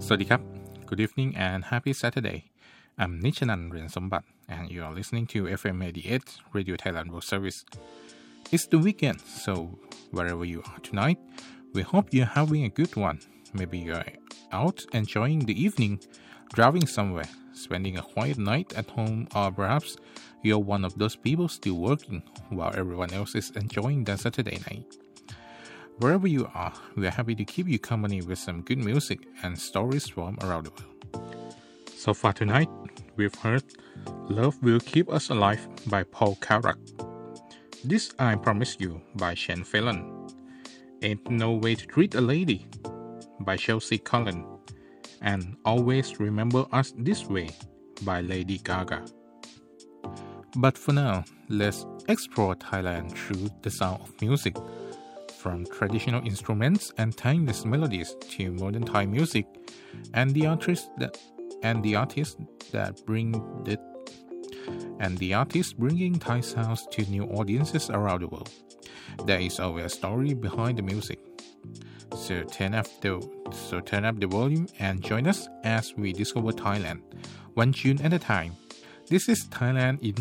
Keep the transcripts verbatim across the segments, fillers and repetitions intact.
สวัสดีครับ Good evening and happy Saturday. I'm Nichanan Riensombat and you are listening to เอฟ เอ็ม eighty-eight Radio Thailand World Service. It's the weekend, so wherever you are tonight, we hope you're having a good one. Maybe you're out enjoying the evening, driving somewhere, spending a quiet night at home, or perhaps you're one of those people still working while everyone else is enjoying their Saturday night. Wherever you are, we are happy to keep you company with some good music and stories from around the world. So far tonight, we've heard Love Will Keep Us Alive by Paul Carrack. This I Promise You by Shane Fallon. Ain't No Way to Treat a Lady by Chelsea Cullen. And Always Remember Us This Way by Lady Gaga. But for now, let's explore Thailand through the sound of music.From traditional instruments and timeless melodies to modern Thai music, and the artists that and the artists that bring the and the artists bringing Thai sounds to new audiences around the world. There is always a story behind the music. So turn up the so turn up the volume and join us as we discover Thailand, one tune at a time. This is Thailand in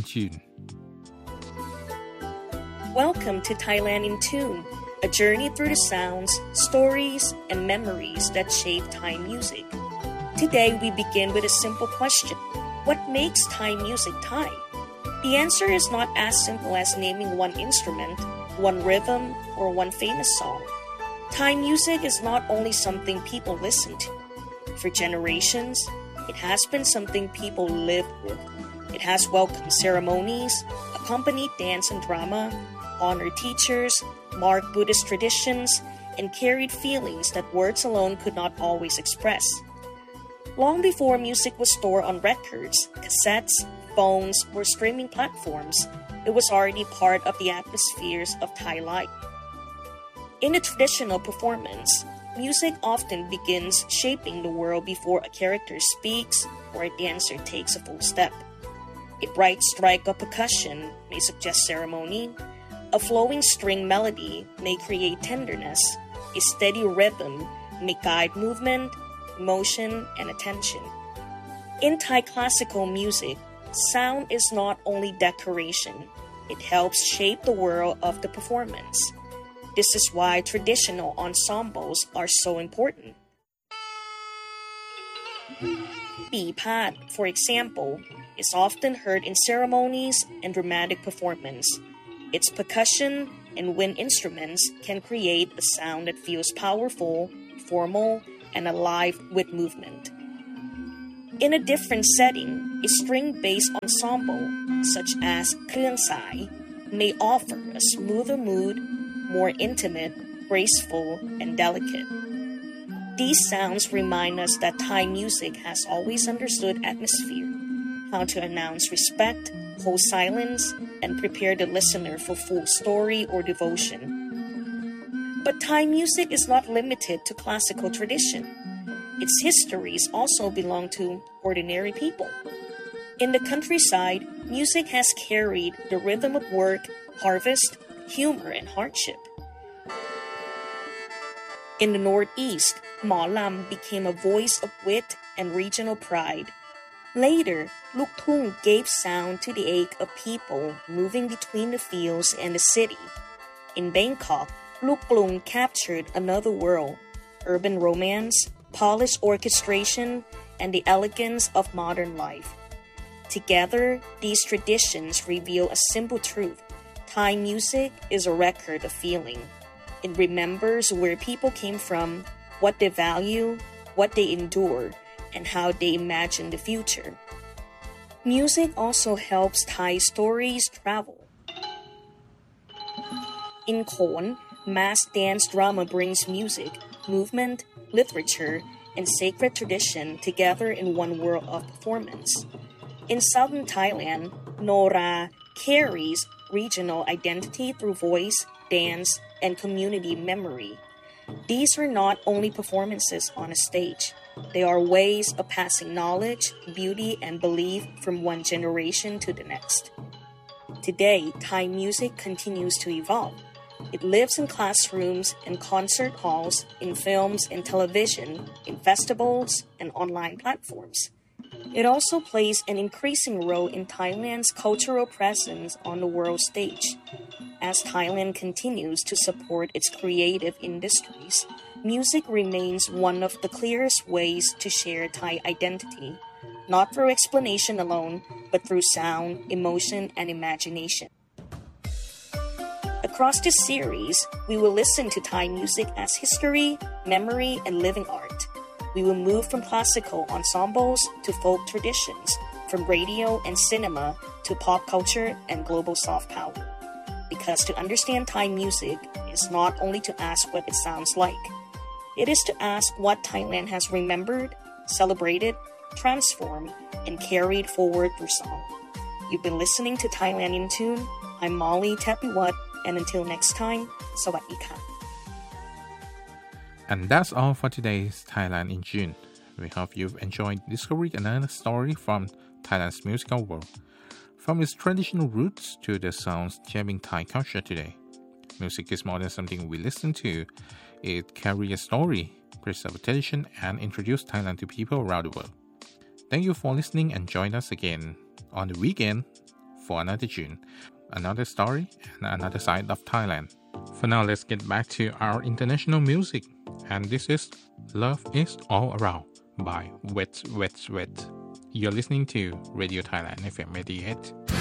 Tune.Welcome to Thailand in Tune.A journey through the sounds, stories, and memories that shape Thai music. Today we begin with a simple question. What makes Thai music Thai? The answer is not as simple as naming one instrument, one rhythm, or one famous song. Thai music is not only something people listen to. For generations, it has been something people live with. It has welcomed ceremonies, accompanied dance and drama,honored teachers, marked Buddhist traditions, and carried feelings that words alone could not always express. Long before music was stored on records, cassettes, phones, or streaming platforms, it was already part of the atmospheres of Thai life. In a traditional performance, music often begins shaping the world before a character speaks or a dancer takes a full step. A bright strike of percussion may suggest ceremony.A flowing string melody may create tenderness. A steady rhythm may guide movement, emotion, and attention. In Thai classical music, sound is not only decoration. It helps shape the world of the performance. This is why traditional ensembles are so important. Bi Phat, for example, is often heard in ceremonies and dramatic performance.Its percussion and wind instruments can create a sound that feels powerful, formal, and alive with movement. In a different setting, a string-based ensemble, such as Krương Sai, may offer a smoother mood, more intimate, graceful, and delicate. These sounds remind us that Thai music has always understood atmosphere, how to announce respect,hold silence, and prepare the listener for full story or devotion. But Thai music is not limited to classical tradition. Its histories also belong to ordinary people. In the countryside, music has carried the rhythm of work, harvest, humor, and hardship. In the Northeast, Mõ Lam became a voice of wit and regional pride.Later, Luk Thung gave sound to the ache of people moving between the fields and the city. In Bangkok, Luk Klung captured another world, urban romance, polished orchestration, and the elegance of modern life. Together, these traditions reveal a simple truth. Thai music is a record of feeling. It remembers where people came from, what they value, what they endure,and how they imagine the future. Music also helps Thai stories travel. In Khon, mass dance drama brings music, movement, literature, and sacred tradition together in one world of performance. In southern Thailand, Nora carries regional identity through voice, dance, and community memory.These are not only performances on a stage.They are ways of passing knowledge, beauty, and belief from one generation to the next. Today, Thai music continues to evolve. It lives in classrooms and concert halls, in films and television, in festivals and online platforms. It also plays an increasing role in Thailand's cultural presence on the world stage. As Thailand continues to support its creative industries, music remains one of the clearest ways to share Thai identity, not through explanation alone, but through sound, emotion, and imagination. Across this series, we will listen to Thai music as history, memory, and living art. We will move from classical ensembles to folk traditions, from radio and cinema to pop culture and global soft power. Because to understand Thai music is not only to ask what it sounds like, it is to ask what Thailand has remembered, celebrated, transformed, and carried forward through song. You've been listening to Thailand in Tune. I'm Molly Tepiwat, and until next time, Sawadee-ka. And that's all for today's Thailand in June. We hope you've enjoyed discovering another story from Thailand's musical world, from its traditional roots to the sounds shaping Thai culture today. Music is more than something we listen to. It carries a story, preserves tradition, and introduces Thailand to people around the world. Thank you for listening and join us again on the weekend for another June, another story, and another side of Thailand. For now, let's get back to our international music. And this is Love Is All Around by Wet Wet Wet. You're listening to Radio Thailand F M eighty-eight.